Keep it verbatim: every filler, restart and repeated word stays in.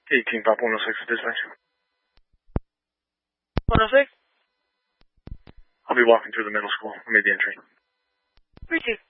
eighteen Pop one oh six dispatch. one oh six? I'll be walking through the middle school. I made the entry. three two.